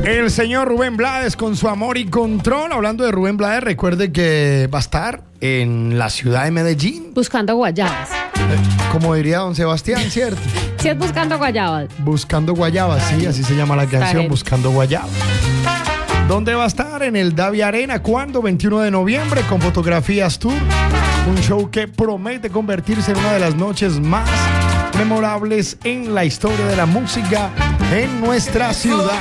El señor Rubén Blades con su amor y control. Hablando de Rubén Blades, recuerde que va a estar en la ciudad de Medellín. Buscando guayabas. Como diría don Sebastián, ¿cierto? Sí, es buscando guayabas. Buscando guayabas, sí, así se llama la canción, Buscando guayabas. ¿Dónde va a estar? En el Davi Arena. ¿Cuándo? 21 de noviembre con Fotografías Tour. Un show que promete convertirse en una de las noches más memorables en la historia de la música en nuestra ciudad.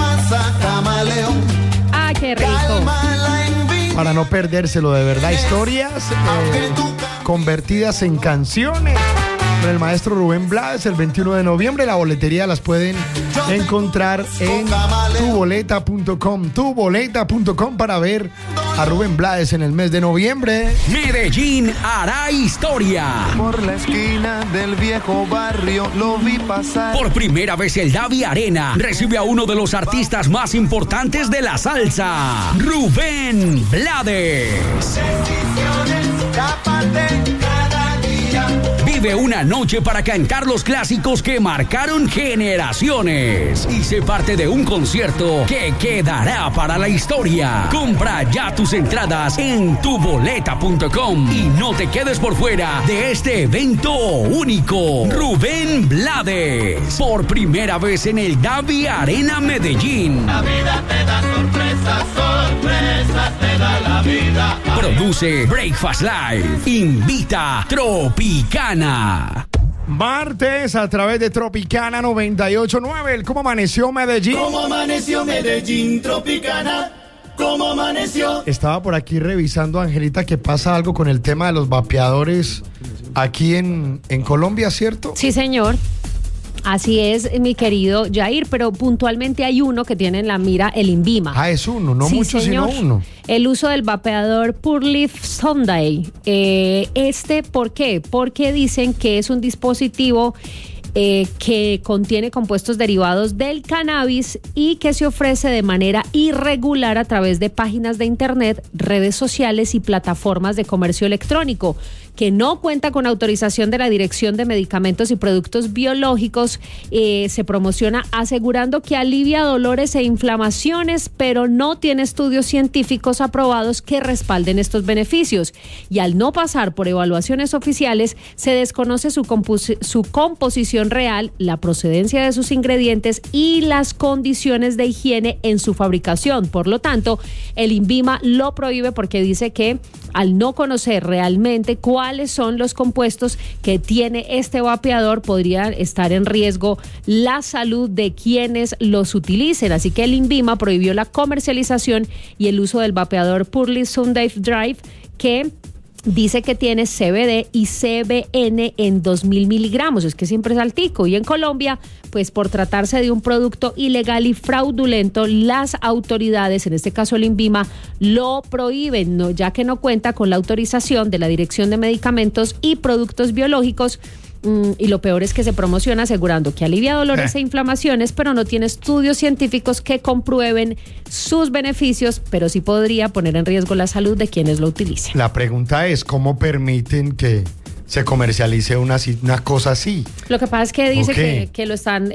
¡Ah, qué rico! Para no perdérselo, de verdad, historias convertidas en canciones. Con el maestro Rubén Blades el 21 de noviembre. La boletería las pueden encontrar en tuboleta.com para ver a Rubén Blades en el mes de noviembre. Medellín hará historia. Por la esquina del viejo barrio lo vi pasar. Por primera vez el Davi Arena recibe a uno de los artistas más importantes de la salsa, Rubén Blades. Vive una noche para cantar los clásicos que marcaron generaciones y sé parte de un concierto que quedará para la historia. Compra ya tus entradas en tuboleta.com y no te quedes por fuera de este evento único. Rubén Blades, por primera vez en el Davi Arena Medellín. La vida te da sorpresas, sorpresas te da la vida. Produce Breakfast Live. Invita Tropicana. Martes a través de Tropicana 98.9. ¿Cómo amaneció Medellín? ¿Cómo amaneció Medellín, Tropicana? ¿Cómo amaneció? Estaba por aquí revisando, Angelita, que pasa algo con el tema de los vapeadores aquí en Colombia, ¿cierto? Sí, señor. Así es, mi querido Jair, pero puntualmente hay uno que tiene en la mira el INVIMA. Ah, es uno, no sí, muchos, señor. sino uno. El uso del vapeador Pure Leaf Sunday. ¿Por qué? Porque dicen que es un dispositivo que contiene compuestos derivados del cannabis y que se ofrece de manera irregular a través de páginas de internet, redes sociales y plataformas de comercio electrónico, que no cuenta con autorización de la Dirección de Medicamentos y Productos Biológicos. Se promociona asegurando que alivia dolores e inflamaciones, pero no tiene estudios científicos aprobados que respalden estos beneficios. Y al no pasar por evaluaciones oficiales, se desconoce su composición real, la procedencia de sus ingredientes y las condiciones de higiene en su fabricación. Por lo tanto, el INVIMA lo prohíbe porque dice que al no conocer realmente cuáles son los compuestos que tiene este vapeador, podría estar en riesgo la salud de quienes los utilicen. Así que el INVIMA prohibió la comercialización y el uso del vapeador Pure Leaf Sunday Drive, que dice que tiene CBD y CBN en 2.000 miligramos, es que siempre es altico. Y en Colombia, pues por tratarse de un producto ilegal y fraudulento, las autoridades, en este caso el INVIMA, lo prohíben, ya que no cuenta con la autorización de la Dirección de Medicamentos y Productos Biológicos. Y lo peor es que se promociona asegurando que alivia dolores e inflamaciones, pero no tiene estudios científicos que comprueben sus beneficios, pero sí podría poner en riesgo la salud de quienes lo utilicen. La pregunta es, ¿cómo permiten que se comercialice una cosa así? Lo que pasa es que dice que lo están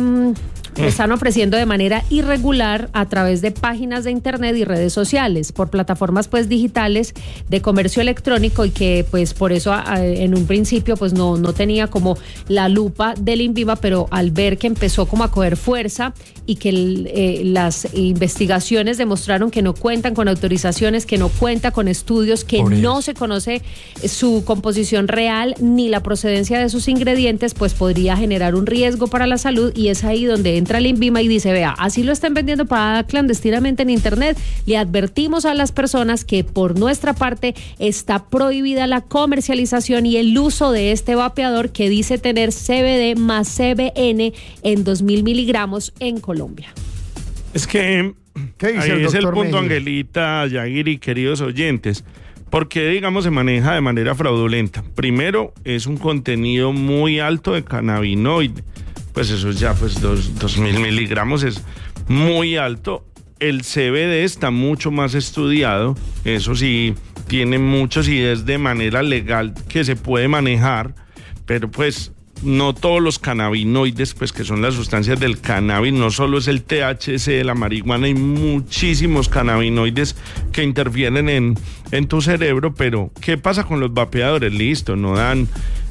ofreciendo de manera irregular a través de páginas de internet y redes sociales, por plataformas pues digitales de comercio electrónico, y que pues por eso en un principio pues no tenía como la lupa del INVIMA, pero al ver que empezó como a coger fuerza y que las investigaciones demostraron que no cuentan con autorizaciones, que no cuenta con estudios, que no se conoce su composición real ni la procedencia de sus ingredientes, pues podría generar un riesgo para la salud. Y es ahí donde entra el INVIMA y dice, vea, así lo están vendiendo para clandestinamente en internet, le advertimos a las personas que por nuestra parte está prohibida la comercialización y el uso de este vapeador que dice tener CBD más CBN en 2.000 miligramos en Colombia. Es que ahí es el punto, Angelita, Yair y queridos oyentes. Porque, digamos, se maneja de manera fraudulenta. Primero, es un contenido muy alto de cannabinoide. Pues eso ya, pues 2.000 miligramos es muy alto. El CBD está mucho más estudiado. Eso sí, tiene muchos y es de manera legal que se puede manejar. Pero pues no todos los cannabinoides, pues que son las sustancias del cannabis, no solo es el THC de la marihuana, hay muchísimos cannabinoides que interfieren en tu cerebro, pero ¿qué pasa con los vapeadores? Listo, no dan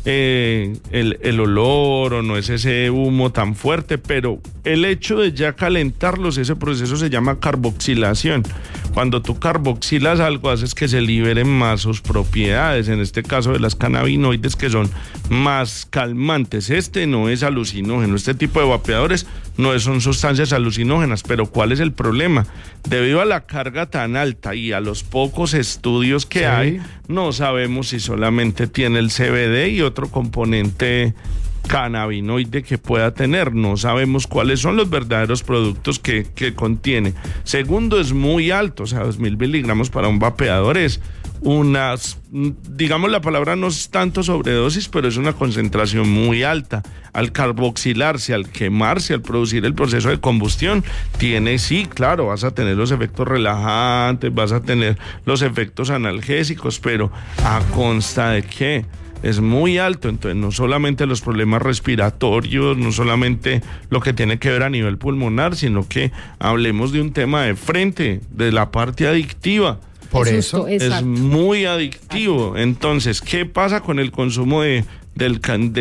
el olor o no es ese humo tan fuerte, pero el hecho de ya calentarlos, ese proceso se llama carboxilación. Cuando tú carboxilas algo, haces que se liberen más sus propiedades, en este caso de las cannabinoides, que son más calmantes. Este no es alucinógeno, este tipo de vapeadores no son sustancias alucinógenas, pero ¿cuál es el problema? Debido a la carga tan alta y a los pocos estudios que hay, no sabemos si solamente tiene el CBD y otro componente cannabinoide que pueda tener. No sabemos cuáles son los verdaderos productos que contiene. Segundo, es muy alto, o sea, 2.000 miligramos para un vapeador es unas, digamos, la palabra no es tanto sobredosis, pero es una concentración muy alta. Al carboxilarse, al quemarse, al producir el proceso de combustión, tiene, sí, claro, vas a tener los efectos relajantes, vas a tener los efectos analgésicos, pero ¿a consta de qué? Es muy alto, entonces no solamente los problemas respiratorios, no solamente lo que tiene que ver a nivel pulmonar, sino que hablemos de un tema de frente, de la parte adictiva. Por eso es muy adictivo. Entonces, ¿qué pasa con el consumo del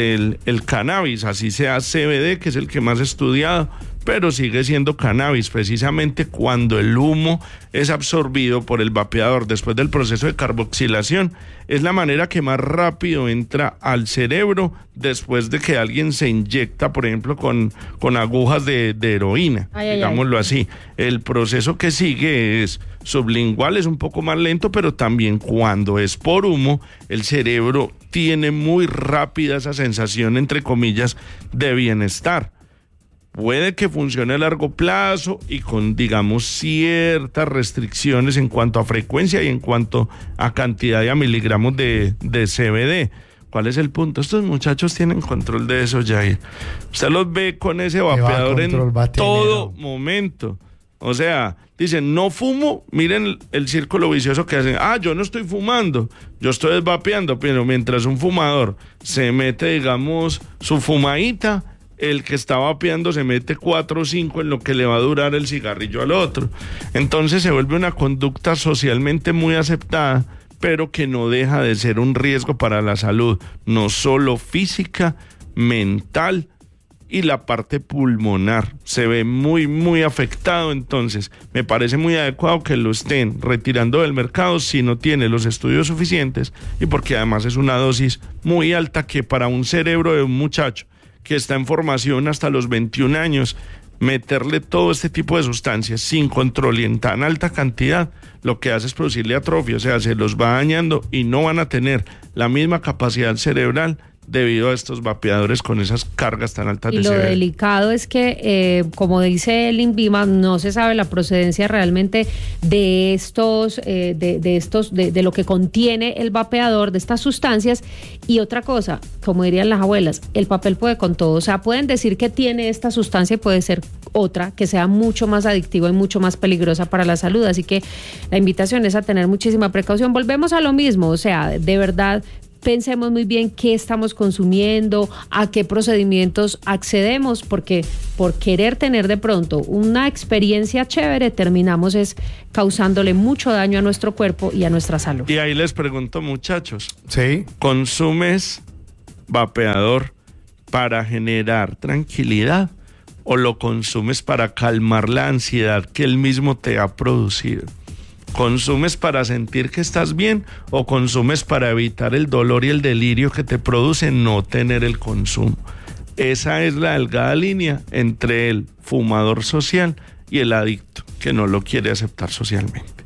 cannabis? Así sea CBD, que es el que más estudiado, pero sigue siendo cannabis, precisamente cuando el humo es absorbido por el vapeador después del proceso de carboxilación. Es la manera que más rápido entra al cerebro después de que alguien se inyecta, por ejemplo, con agujas de heroína, digámoslo así. El proceso que sigue es sublingual, es un poco más lento, pero también cuando es por humo, el cerebro tiene muy rápida esa sensación, entre comillas, de bienestar. Puede que funcione a largo plazo y con, digamos, ciertas restricciones en cuanto a frecuencia y en cuanto a cantidad de miligramos de CBD. ¿Cuál es el punto? Estos muchachos tienen control de eso, Jair. Usted los ve con ese vapeador en todo momento. O sea, dicen, no fumo, miren el círculo vicioso que hacen. Yo no estoy fumando, yo estoy vapeando, pero mientras un fumador se mete, digamos, su fumadita, el que está vapeando se mete 4 o 5 en lo que le va a durar el cigarrillo al otro. Entonces se vuelve una conducta socialmente muy aceptada, pero que no deja de ser un riesgo para la salud, no solo física, mental y la parte pulmonar. Se ve muy, muy afectado. Entonces me parece muy adecuado que lo estén retirando del mercado si no tiene los estudios suficientes y porque además es una dosis muy alta que para un cerebro de un muchacho que está en formación hasta los 21 años, meterle todo este tipo de sustancias sin control y en tan alta cantidad, lo que hace es producirle atrofia, o sea, se los va dañando y no van a tener la misma capacidad cerebral debido a estos vapeadores con esas cargas tan altas de CBD. Y lo delicado es que, como dice el INVIMA, no se sabe la procedencia realmente de estos, de lo que contiene el vapeador, de estas sustancias. Y otra cosa, como dirían las abuelas, el papel puede con todo. O sea, pueden decir que tiene esta sustancia y puede ser otra que sea mucho más adictiva y mucho más peligrosa para la salud. Así que la invitación es a tener muchísima precaución. Volvemos a lo mismo, o sea, de verdad, pensemos muy bien qué estamos consumiendo, a qué procedimientos accedemos, porque por querer tener de pronto una experiencia chévere, terminamos causándole mucho daño a nuestro cuerpo y a nuestra salud. Y ahí les pregunto, muchachos, ¿sí? ¿Consumes vapeador para generar tranquilidad o lo consumes para calmar la ansiedad que él mismo te ha producido? ¿Consumes para sentir que estás bien o consumes para evitar el dolor y el delirio que te produce no tener el consumo? Esa es la delgada línea entre el fumador social y el adicto que no lo quiere aceptar socialmente.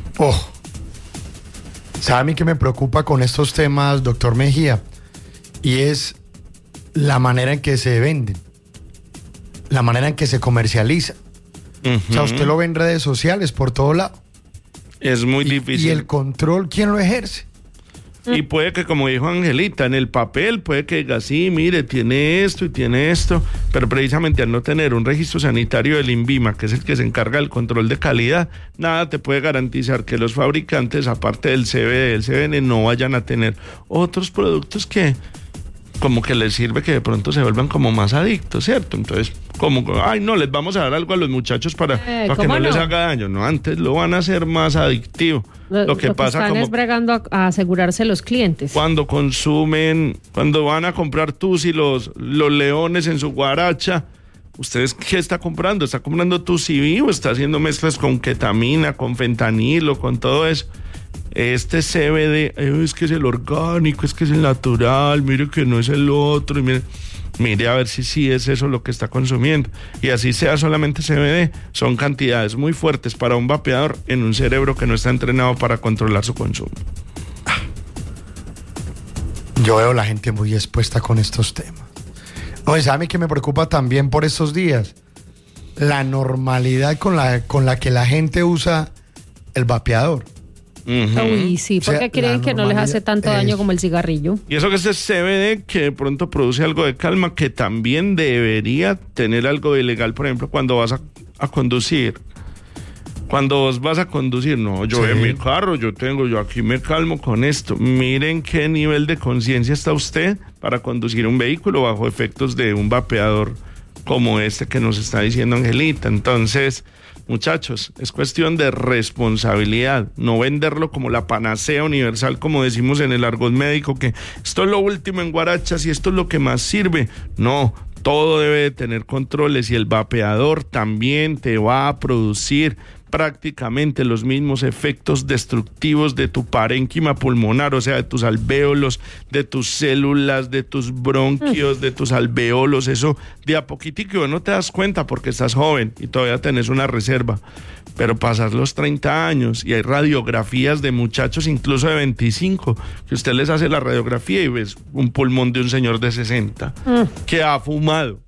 ¿Sabe a mí que me preocupa con estos temas, doctor Mejía? Y es la manera en que se venden, la manera en que se comercializa. O sea, usted lo ve en redes sociales por todo lado. Es muy difícil. ¿Y el control quién lo ejerce? Y puede que, como dijo Angelita, en el papel puede que diga, sí, mire, tiene esto y tiene esto, pero precisamente al no tener un registro sanitario del INVIMA, que es el que se encarga del control de calidad, nada te puede garantizar que los fabricantes, aparte del CBD, del CBN, no vayan a tener otros productos que como que les sirve que de pronto se vuelvan como más adictos, ¿cierto? Entonces, como, ay, no, les vamos a dar algo a los muchachos para que no les haga daño. No, antes lo van a hacer más adictivo. Lo que pasa están como es bregando a asegurarse los clientes. Cuando consumen, cuando van a comprar Tusi los leones en su guaracha, ¿ustedes qué está comprando? ¿Está comprando Tusi vivo? ¿Está haciendo mezclas con ketamina, con fentanilo, con todo eso? Este CBD, es que es el orgánico, es que es el natural, mire que no es el otro, y mire a ver si sí es eso lo que está consumiendo. Y así sea solamente CBD, son cantidades muy fuertes para un vapeador en un cerebro que no está entrenado para controlar su consumo. Yo veo la gente muy expuesta con estos temas. No, y sabe que me preocupa también por estos días, la normalidad con la que la gente usa el vapeador. Uy, sí, porque o sea, creen que no les hace tanto daño como el cigarrillo. Y eso que es CBD, que de pronto produce algo de calma, que también debería tener algo de ilegal, por ejemplo, cuando vas a conducir. Cuando vos vas a conducir, no, yo en mi carro, yo aquí me calmo con esto. Miren qué nivel de conciencia está usted para conducir un vehículo bajo efectos de un vapeador como este que nos está diciendo Angelita. Entonces, muchachos, es cuestión de responsabilidad, no venderlo como la panacea universal, como decimos en el argot médico, que esto es lo último en guarachas y esto es lo que más sirve. No, todo debe de tener controles y el vapeador también te va a producir prácticamente los mismos efectos destructivos de tu parénquima pulmonar, o sea, de tus alvéolos, de tus células, de tus bronquios, de tus alvéolos. Eso de a poquitico no te das cuenta porque estás joven y todavía tenés una reserva, pero pasas los 30 años y hay radiografías de muchachos incluso de 25 que usted les hace la radiografía y ves un pulmón de un señor de 60 que ha fumado.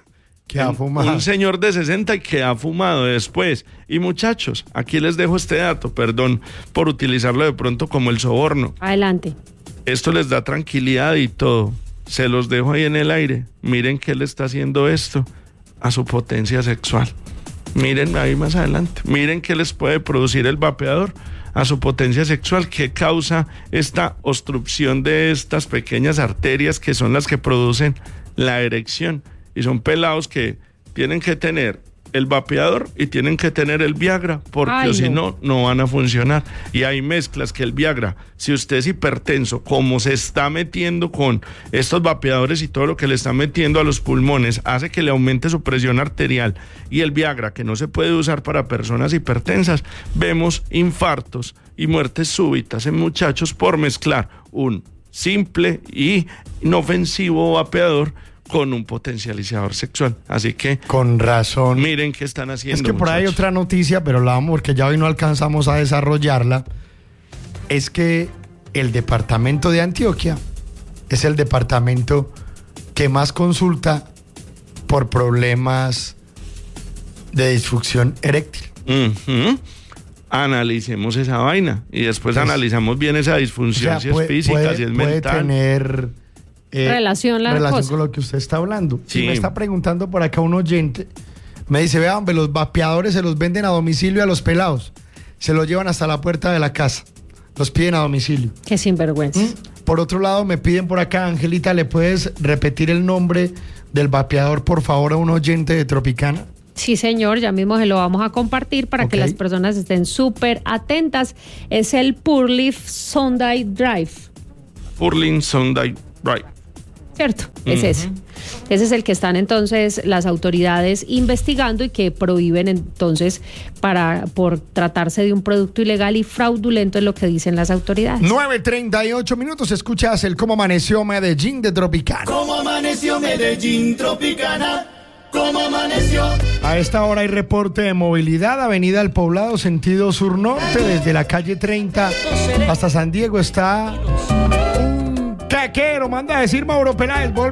Un señor de 60 y que ha fumado después. Y muchachos, aquí les dejo este dato, perdón por utilizarlo de pronto como el soborno. Adelante. Esto les da tranquilidad y todo. Se los dejo ahí en el aire. Miren qué le está haciendo esto a su potencia sexual. Miren ahí más adelante. Miren qué les puede producir el vapeador a su potencia sexual, qué causa esta obstrucción de estas pequeñas arterias que son las que producen la erección. Y son pelados que tienen que tener el vapeador y tienen que tener el Viagra, porque si no, no van a funcionar. Y hay mezclas que el Viagra, si usted es hipertenso, como se está metiendo con estos vapeadores y todo lo que le está metiendo a los pulmones, hace que le aumente su presión arterial. Y el Viagra, que no se puede usar para personas hipertensas, vemos infartos y muertes súbitas en muchachos por mezclar un simple y inofensivo vapeador con un potencializador sexual. Así que con razón, miren qué están haciendo. Es que por ahí hay otra noticia, pero la vamos porque ya hoy no alcanzamos a desarrollarla. Es que el departamento de Antioquia es el departamento que más consulta por problemas de disfunción eréctil. Analicemos esa vaina y después analizamos bien esa disfunción, si es física, si es mental. Puede tener relación con lo que usted está hablando. Sí. Me está preguntando por acá un oyente, me dice, vean, los vapeadores se los venden a domicilio a los pelados, se los llevan hasta la puerta de la casa, los piden a domicilio. Qué sinvergüenza. Por otro lado, me piden por acá, Angelita, ¿le puedes repetir el nombre del vapeador, por favor, a un oyente de Tropicana? Sí, señor, ya mismo se lo vamos a compartir para que las personas estén súper atentas. Es el Pure Leaf Sunday Drive. Pure Leaf Sunday Drive. ¿Cierto? Es ese. Ese es el que están entonces las autoridades investigando y que prohíben entonces por tratarse de un producto ilegal y fraudulento, es lo que dicen las autoridades. 9:38 minutos, escuchas el Cómo Amaneció Medellín de Tropicana. ¿Cómo amaneció Medellín, Tropicana? ¿Cómo amaneció? A esta hora hay reporte de movilidad, Avenida El Poblado, sentido sur-norte, desde la calle 30 hasta San Diego está un caquero, manda a decir Mauro Peláez.